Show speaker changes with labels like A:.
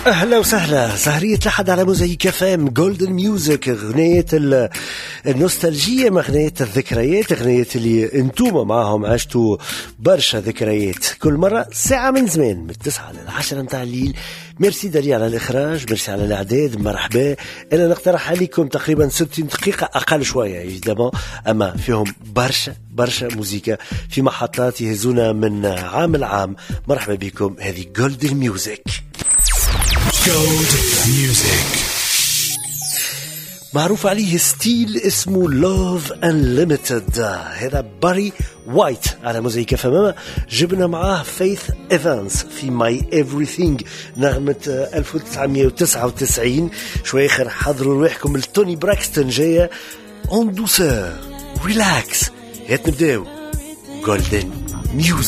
A: أهلا وسهلا سهرية لحد على موزايك FM جولدن ميوزك، أغنية النوستالجية، أغنية الذكريات، أغنية اللي انتوما معهم عشتوا برشا ذكريات كل مرة ساعة من زمان من 9 ل 10 متاع الليل. ميرسي داري على الإخراج، ميرسي على الإعداد، مرحبا. أنا نقترح عليكم تقريبا 60 دقيقة أقل شوية إجداما، أما فيهم برشا موسيقى في محطات يهزونا من عام لعام. مرحبا بكم، هذه جولدن ميوزك.
B: Gold Music
A: معروف عليه ستيل اسمه Love Unlimited. هذا باري وايت على موزايك فماما. جبنا معاه فيث إيفانس في My Everything نغمة 1999. شوي آخر حضروا رواحكم التوني براكستون جاية اون دوسور ريلاكس. هات نبداو جولدن ميوزك.